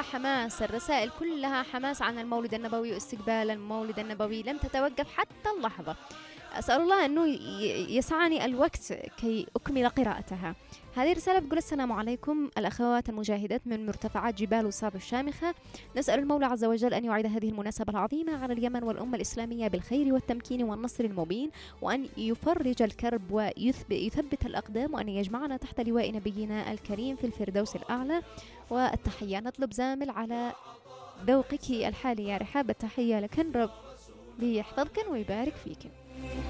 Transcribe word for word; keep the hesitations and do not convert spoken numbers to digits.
كلها حماس، الرسائل كلها حماس عن المولد النبوي واستقبال المولد النبوي، لم تتوقف حتى اللحظة. أسأل الله أنه يسعني الوقت كي أكمل قراءتها. هذه رسالة بتقول: السلام عليكم الأخوات المجاهدات من مرتفعات جبال وصاب الشامخة، نسأل المولى عز وجل أن يعيد هذه المناسبة العظيمة على اليمن والأمة الإسلامية بالخير والتمكين والنصر المبين، وأن يفرج الكرب ويثبت الأقدام، وأن يجمعنا تحت لواء نبينا الكريم في الفردوس الأعلى. والتحية نطلب زامل على ذوقك الحالي يا رحاب، التحية لكن رب يحفظكن ويبارك فيكن.